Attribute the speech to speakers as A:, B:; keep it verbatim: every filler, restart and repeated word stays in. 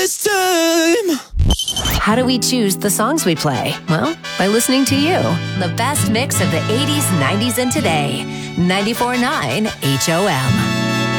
A: this time.
B: How do we choose the songs we play? Well, by listening to you. The best mix of the eighties, nineties, and today. ninety-four point nine H O M.